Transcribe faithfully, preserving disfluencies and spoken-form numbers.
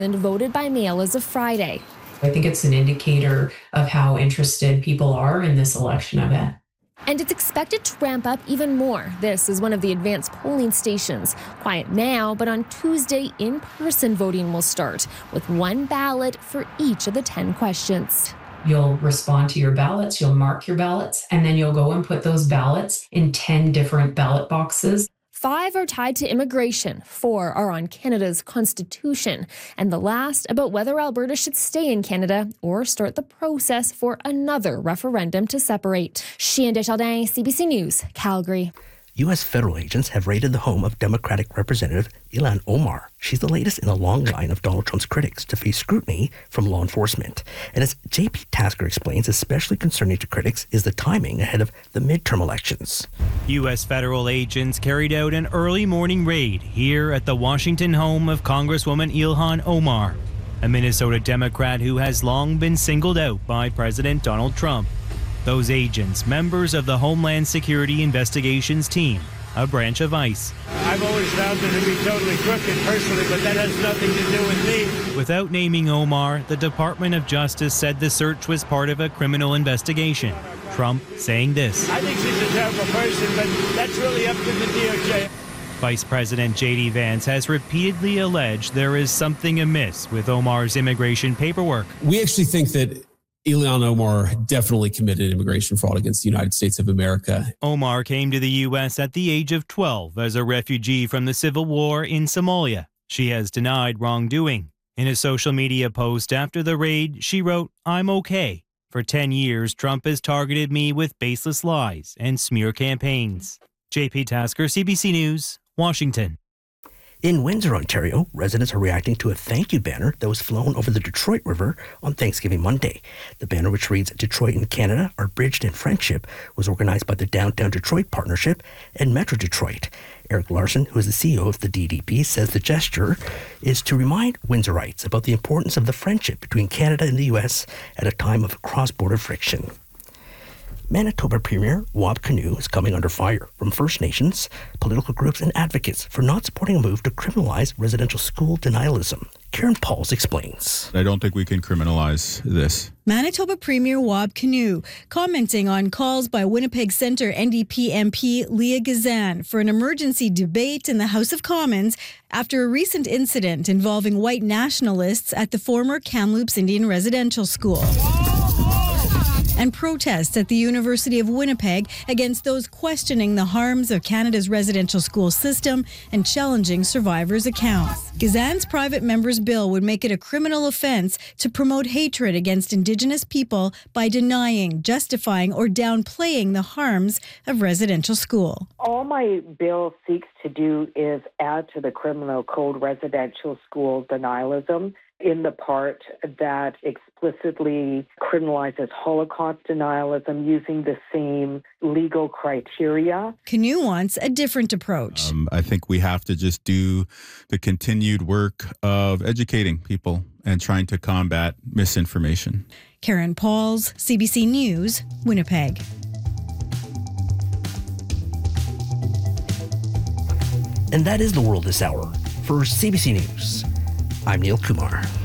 and voted by mail as of Friday. I think it's an indicator of how interested people are in this election event. And it's expected to ramp up even more. This is one of the advanced polling stations. Quiet now, but on Tuesday, in-person voting will start with one ballot for each of the ten questions. You'll respond to your ballots, you'll mark your ballots, and then you'll go and put those ballots in ten different ballot boxes. Five are tied to immigration, four are on Canada's constitution, and the last about whether Alberta should stay in Canada or start the process for another referendum to separate. Chien Desjardins, C B C News, Calgary. U S federal agents have raided the home of Democratic Representative Ilhan Omar. She's the latest in a long line of Donald Trump's critics to face scrutiny from law enforcement. And as J P Tasker explains, especially concerning to critics is the timing ahead of the midterm elections. U S federal agents carried out an early morning raid here at the Washington home of Congresswoman Ilhan Omar, a Minnesota Democrat who has long been singled out by President Donald Trump. Those agents, members of the Homeland Security Investigations Team, a branch of ICE. I've always found her to be totally crooked personally, but that has nothing to do with me. Without naming Omar, the Department of Justice said the search was part of a criminal investigation. Trump saying this. I think she's a terrible person, but that's really up to the D O J. Vice President J D Vance has repeatedly alleged there is something amiss with Omar's immigration paperwork. We actually think that Ilhan Omar definitely committed immigration fraud against the United States of America. Omar came to the U S at the age of twelve as a refugee from the civil war in Somalia. She has denied wrongdoing. In a social media post after the raid, she wrote, "I'm okay. For ten years, Trump has targeted me with baseless lies and smear campaigns." J P Tasker, C B C News, Washington. In Windsor, Ontario, residents are reacting to a thank you banner that was flown over the Detroit River on Thanksgiving Monday. The banner, which reads, "Detroit and Canada are bridged in friendship," was organized by the Downtown Detroit Partnership and Metro Detroit. Eric Larson, who is the C E O of the D D P, says the gesture is to remind Windsorites about the importance of the friendship between Canada and the U S at a time of cross-border friction. Manitoba Premier Wab Kinew is coming under fire from First Nations, political groups and advocates for not supporting a move to criminalize residential school denialism. Karen Pauls explains. I don't think we can criminalize this. Manitoba Premier Wab Kinew commenting on calls by Winnipeg Centre N D P M P Leah Gazan for an emergency debate in the House of Commons after a recent incident involving white nationalists at the former Kamloops Indian Residential School. And protests at the University of Winnipeg against those questioning the harms of Canada's residential school system and challenging survivors' accounts. Gazan's private member's bill would make it a criminal offence to promote hatred against Indigenous people by denying, justifying, or downplaying the harms of residential school. All my bill seeks to do is add to the criminal code residential school denialism in the part that explicitly criminalizes Holocaust denialism using the same legal criteria. Kinew wants a different approach. Um, I think we have to just do the continued work of educating people and trying to combat misinformation. Karen Pauls, C B C News, Winnipeg. And that is the world this hour. For C B C News, I'm Neil Kumar.